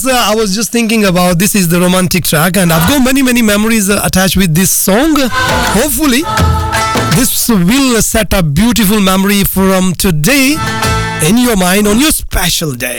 I was just thinking about this is the romantic track, and I've got many memories attached with this song. Hopefully, this will set a beautiful memory from today in your mind on your special day.